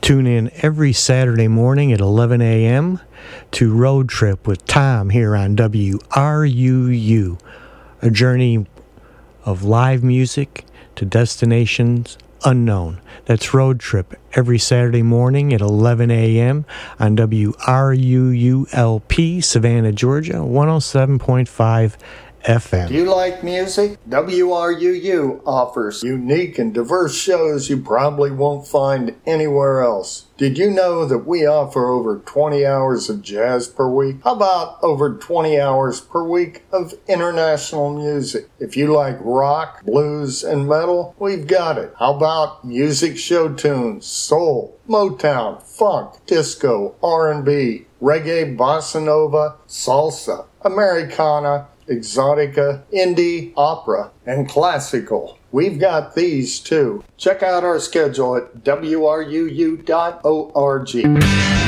Tune in every Saturday morning at 11 a.m. to Road Trip with Tom here on WRUU, a journey of live music to destinations unknown. That's Road Trip every Saturday morning at 11 a.m. on WRUULP, Savannah, Georgia, 107.5 FM. Do you like music? WRUU offers unique and diverse shows you probably won't find anywhere else. Did you know that we offer over 20 hours of jazz per week? How about over 20 hours per week of international music? If you like rock, blues, and metal, we've got it. How about music show tunes, soul, Motown, funk, disco, R&B, reggae, bossa nova, salsa, Americana, exotica, indie, opera, and classical. We've got these too. Check out our schedule at WRUU.org.